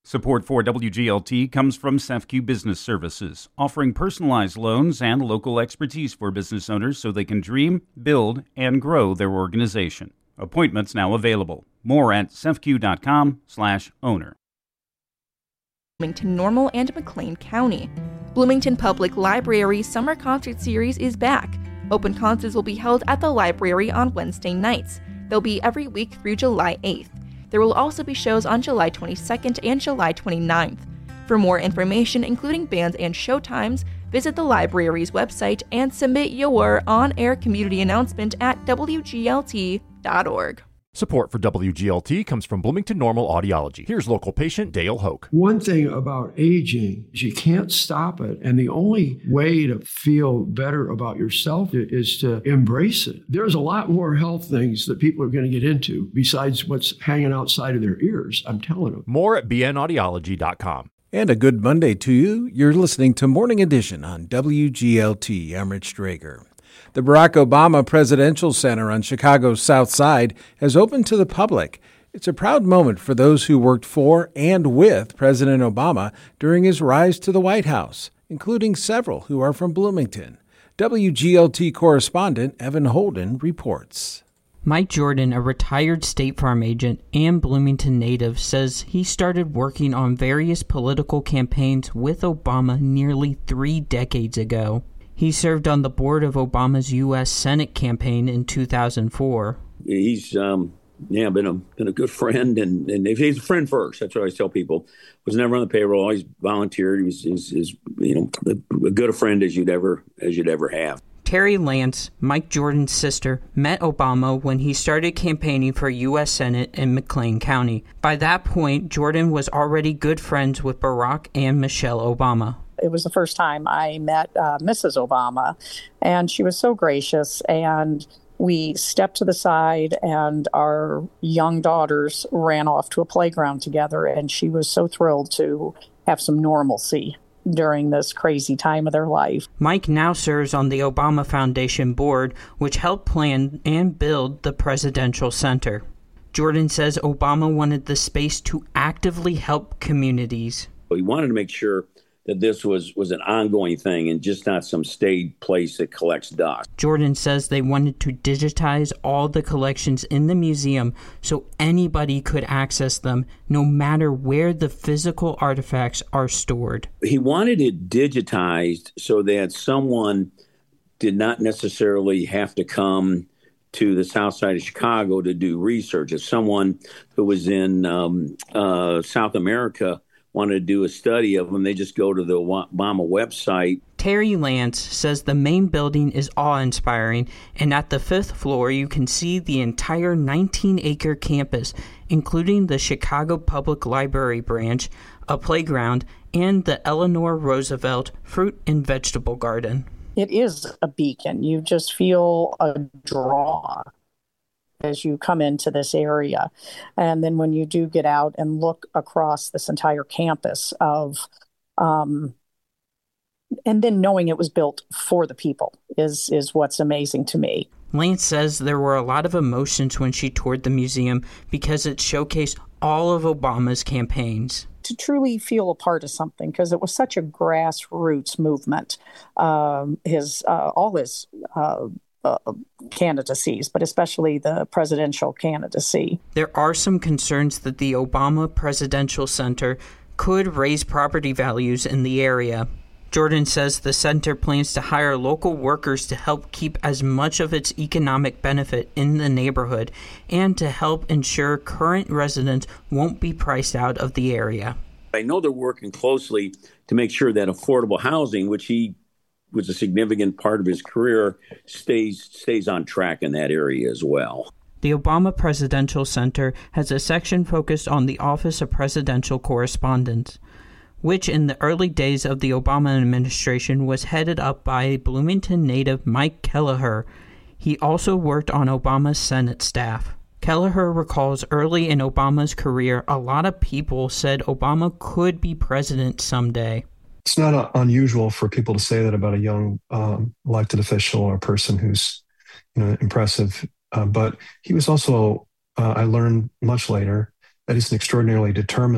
Support for WGLT comes from CEFCU Business Services, offering personalized loans and local expertise for business owners so they can dream, build, and grow their organization. Appointments now available. More at cefcu.com/owner. Bloomington Normal and McLean County. Bloomington Public Library Summer Concert Series is back. Open concerts will be held at the library on Wednesday nights. They'll be every week through July 8th. There will also be shows on July 22nd and July 29th. For more information, including bands and showtimes, visit the library's website and submit your on-air community announcement at wglt.org. Support for WGLT comes from Bloomington Normal Audiology. Here's local patient Dale Hoke. One thing about aging is you can't stop it. And the only way to feel better about yourself is to embrace it. There's a lot more health things that people are going to get into besides what's hanging outside of their ears. I'm telling them. More at bnaudiology.com. And a good Monday to you. You're listening to Morning Edition on WGLT. I'm Rich Drager. The Barack Obama Presidential Center on Chicago's South Side has opened to the public. It's a proud moment for those who worked for and with President Obama during his rise to the White House, including several who are from Bloomington. WGLT correspondent Evan Holden reports. Mike Jordan, a retired State Farm agent and Bloomington native, says he started working on various political campaigns with Obama nearly 3 decades ago. He served on the board of Obama's U.S. Senate campaign in 2004. He's been a good friend, and he's a friend first. That's what I always tell people. Was never on the payroll, always volunteered. He's as good a friend as you'd ever have. Terry Lance, Mike Jordan's sister, met Obama when he started campaigning for U.S. Senate in McLean County. By that point, Jordan was already good friends with Barack and Michelle Obama. It was the first time I met Mrs. Obama, and she was so gracious, and we stepped to the side, and our young daughters ran off to a playground together, and she was so thrilled to have some normalcy during this crazy time of their life. Mike now serves on the Obama Foundation board, which helped plan and build the Presidential Center. Jordan says Obama wanted the space to actively help communities. He wanted to make sure that this was an ongoing thing and just not some staid place that collects dust. Jordan says they wanted to digitize all the collections in the museum so anybody could access them, no matter where the physical artifacts are stored. He wanted it digitized so that someone did not necessarily have to come to the south side of Chicago to do research. If someone who was in South America wanted to do a study of them, they just go to the Obama website. Terry Lance says the main building is awe-inspiring, and at the 5th floor you can see the entire 19-acre campus, including the Chicago Public Library branch, a playground, and the Eleanor Roosevelt fruit and vegetable garden. It is a beacon. You just feel a draw as you come into this area. And then when you do get out and look across this entire campus of, and then knowing it was built for the people is what's amazing to me. Lance says there were a lot of emotions when she toured the museum because it showcased all of Obama's campaigns. To truly feel a part of something, because it was such a grassroots movement. All his candidacies, but especially the presidential candidacy. There are some concerns that the Obama Presidential Center could raise property values in the area. Jordan says the center plans to hire local workers to help keep as much of its economic benefit in the neighborhood and to help ensure current residents won't be priced out of the area. I know they're working closely to make sure that affordable housing, which he was a significant part of his career, stays on track in that area as well. The Obama Presidential Center has a section focused on the Office of Presidential Correspondence, which in the early days of the Obama administration was headed up by Bloomington native Mike Kelleher. He also worked on Obama's Senate staff. Kelleher recalls early in Obama's career, a lot of people said Obama could be president someday. It's not unusual for people to say that about a young elected official or a person who's impressive. But he was also, I learned much later, that he's an extraordinarily determined